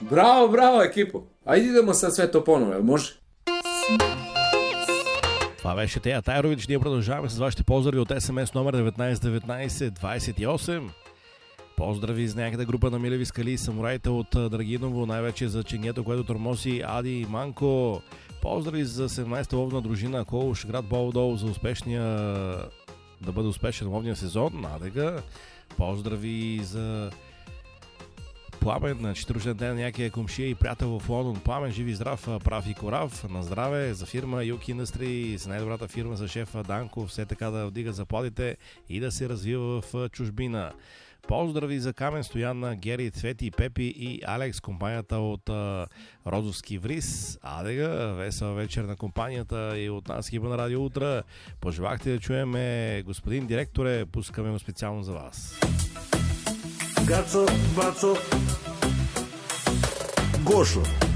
Браво, екипо! Айде идемо със свето по-нове, може? Това беше Тея Тайрович. Ние продължаваме с вашите поздрави от СМС номер 191928. Поздрави с някъде група на Милеви скали и самураите от Драгиново, най-вече за ченгето, което тормози Ади и Манко. Поздрави за 17-та ловна дружина Колуш, град Болдол, за да бъде успешен ловния сезон. Надега. Поздрави за Пламен на 4-рожден ден на някакия комшия и приятел в Лондон. Пламен, живи здрав, прав и корав. На здраве за фирма Юки Industry, с най-добрата фирма за шефа Данко, все така да вдига заплатите и да се развива в чужбина. Поздрави за Камен, Стоян, Гери, Цвети, Пепи и Алекс, компанията от Розовски Вриз. Адега, весела вечер на компанията и от нас екипа на Радио Утра. Пожелахте да чуеме господин директоре, пускаме го специално за вас. Гацо, Бацо, Гошо.